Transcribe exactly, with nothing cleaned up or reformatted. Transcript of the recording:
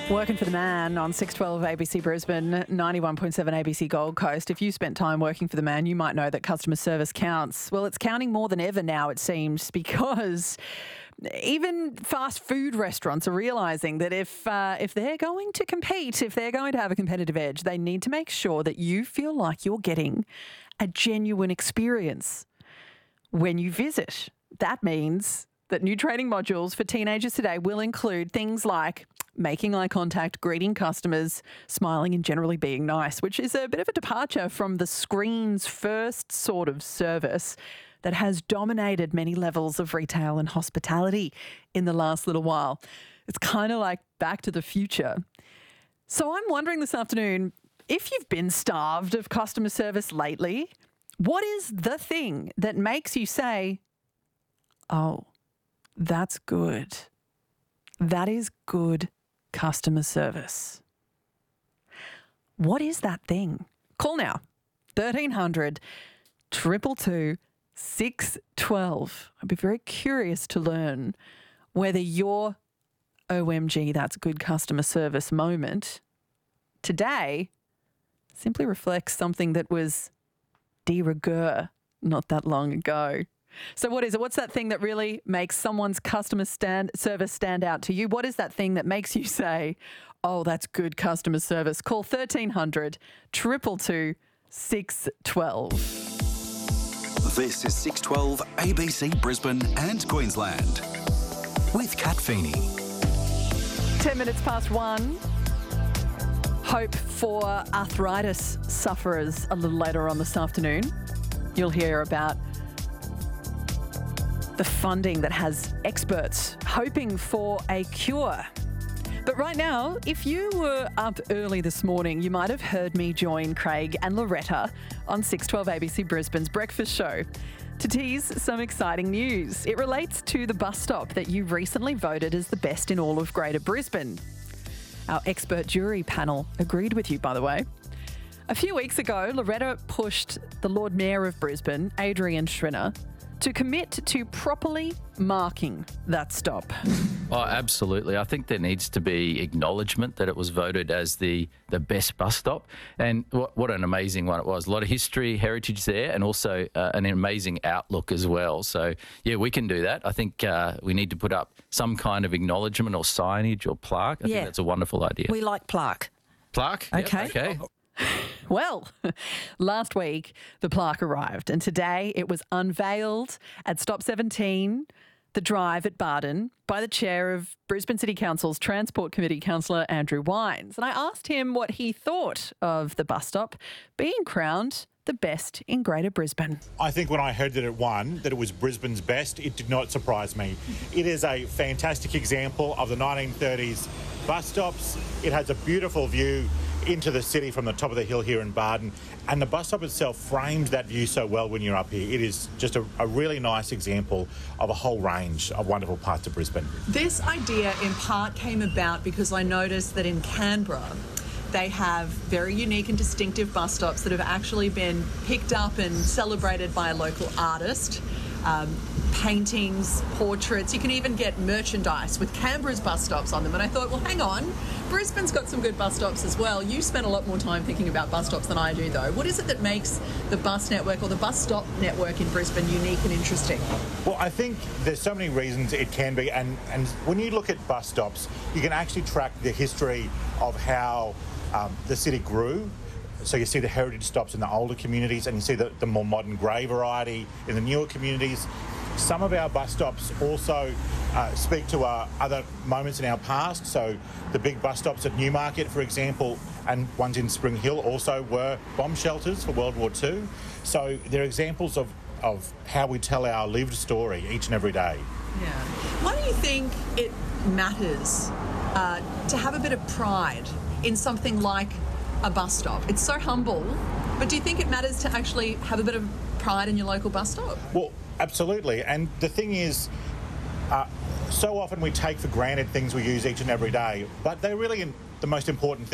Working for the man on six twelve A B C Brisbane, ninety-one point seven A B C Gold Coast. If you spent time working for the man, you might know that customer service counts. Well, it's counting more than ever now, it seems, because even fast food restaurants are realising that if uh, if they're going to compete, if they're going to have a competitive edge, they need to make sure that you feel like you're getting a genuine experience when you visit. That means that new training modules for teenagers today will include things like making eye contact, greeting customers, smiling and generally being nice, which is a bit of a departure from the screens first sort of service that has dominated many levels of retail and hospitality in the last little while. It's kind of like Back to the Future. So I'm wondering this afternoon, if you've been starved of customer service lately, what is the thing that makes you say, oh, that's good. That is good customer service. What is that thing? Call now. thirteen hundred, two two two, six one two. I'd be very curious to learn whether your O M G, that's good customer service moment today simply reflects something that was de rigueur not that long ago. So what is it? What's that thing that really makes someone's customer stand service stand out to you? What is that thing that makes you say, oh, that's good customer service? Call thirteen hundred, two two two, six one two. This is six twelve A B C Brisbane and Queensland with Kat Feeney. Ten minutes past one. Hope for arthritis sufferers a little later on this afternoon. You'll hear about the funding that has experts hoping for a cure. But right now, if you were up early this morning, you might have heard me join Craig and Loretta on six twelve A B C Brisbane's breakfast show to tease some exciting news. It relates to the bus stop that you recently voted as the best in all of Greater Brisbane. Our expert jury panel agreed with you, by the way. A few weeks ago, Loretta pushed the Lord Mayor of Brisbane, Adrian Schrinner, to commit to properly marking that stop. Oh, absolutely. I think there needs to be acknowledgement that it was voted as the, the best bus stop. And what, what an amazing one it was. A lot of history, heritage there, and also uh, an amazing outlook as well. So, yeah, we can do that. I think uh, we need to put up some kind of acknowledgement or signage or plaque. I Yeah. think that's a wonderful idea. We like plaque. Plaque? Yep, Okay. okay. Well, last week the plaque arrived and today it was unveiled at Stop seventeen, the drive at Barden, by the chair of Brisbane City Council's Transport Committee, Councillor Andrew Wines. And I asked him what he thought of the bus stop being crowned the best in Greater Brisbane. I think when I heard that it won, that it was Brisbane's best, it did not surprise me. It is a fantastic example of the nineteen thirties bus stops. It has a beautiful view into the city from the top of the hill here in Barden, and the bus stop itself frames that view so well when you're up here. It is just a, a really nice example of a whole range of wonderful parts of Brisbane. This idea in part came about because I noticed that in Canberra they have very unique and distinctive bus stops that have actually been picked up and celebrated by a local artist. Um, paintings, portraits, you can even get merchandise with Canberra's bus stops on them. And I thought, well, hang on, Brisbane's got some good bus stops as well. You spend a lot more time thinking about bus stops than I do, though. What is it that makes the bus network or the bus stop network in Brisbane unique and interesting? Well, I think there's so many reasons it can be, and, and when you look at bus stops, you can actually track the history of how um, the city grew. So you see the heritage stops in the older communities and you see the, the more modern grey variety in the newer communities. Some of our bus stops also uh, speak to uh, other moments in our past. So the big bus stops at Newmarket, for example, and ones in Spring Hill also were bomb shelters for World War Two. So they're examples of, of how we tell our lived story each and every day. Yeah. Why do you think it matters uh, to have a bit of pride in something like a bus stop? It's so humble, but do you think it matters to actually have a bit of pride in your local bus stop? Well, absolutely. And the thing is, uh, so often we take for granted things we use each and every day, but they're really the most important